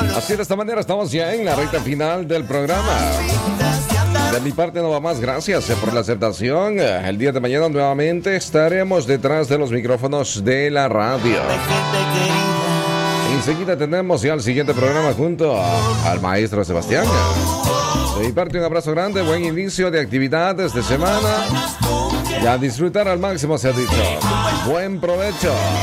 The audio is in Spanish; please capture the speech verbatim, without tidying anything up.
Así de esta manera estamos ya en la recta final del programa. De mi parte no va más, gracias por la aceptación. El día de mañana nuevamente estaremos detrás de los micrófonos de la radio. Enseguida tenemos ya el siguiente programa junto a, al maestro Sebastián. De mi parte un abrazo grande, buen inicio de actividades de semana. Y a disfrutar al máximo se ha dicho. Buen provecho.